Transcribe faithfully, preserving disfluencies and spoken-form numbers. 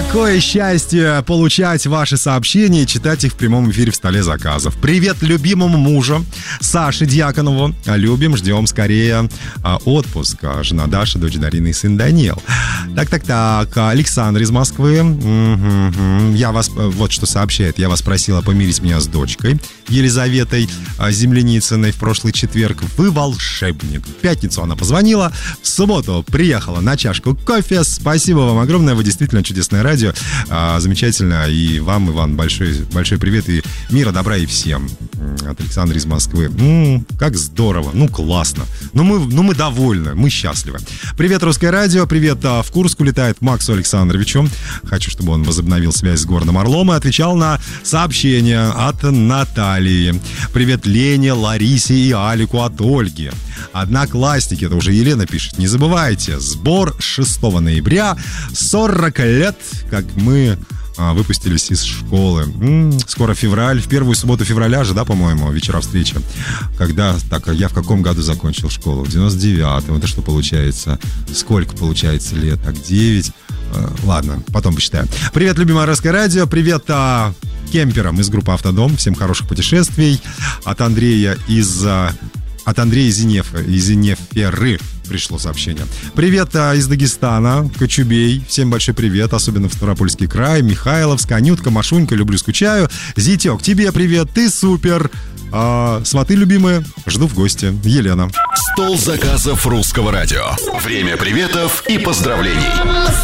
Какое счастье получать ваши сообщения и читать их в прямом эфире в столе заказов. Привет любимому мужу Саше Дьяконову. Любим, ждем скорее отпуск. Жена Даша, дочь Дарина и сын Даниил. Так-так-так, Александр из Москвы. Угу-гу. Я вас, вот что сообщает. Я вас просила помирить меня с дочкой Елизаветой Земляницыной в прошлый четверг. Вы волшебник. В пятницу она позвонила, в субботу приехала на чашку кофе. Спасибо вам огромное, вы действительно чудесное радио. А, замечательно. И вам, Иван, большой, большой привет и мира, добра и всем. От Александра из Москвы. Ну, как здорово, ну классно. Ну мы, ну мы довольны, мы счастливы. Привет, Русское радио, привет а, в Курск улетает Максу Александровичу. Хочу, чтобы он возобновил связь с Горным Орлом и отвечал на сообщение от Натальи. Привет Лене, Ларисе и Алику от Ольги. Одноклассники, это уже Елена пишет. Не забывайте, сбор шестого ноября, сорок лет, как мы а, выпустились из школы. М-м, скоро февраль, в первую субботу февраля же, да, по-моему, вечера встречи. Когда, так, я в каком году закончил школу? В девяносто девятом. Это что получается? Сколько получается лет? Так, девять. А, ладно, потом посчитаем. Привет, любимое Русское радио. Привет, а, кемперам из группы «Автодом». Всем хороших путешествий. От Андрея из... От Андрея Зинефа, из Зинеферы пришло сообщение. Привет а, из Дагестана, Кочубей. Всем большой привет, особенно в Ставропольский край. Михайловск, Анютка, Машунька, люблю, скучаю. Зитек, тебе привет, ты супер. А, сваты любимые, жду в гости. Елена. Стол заказов Русского радио. Время приветов и поздравлений.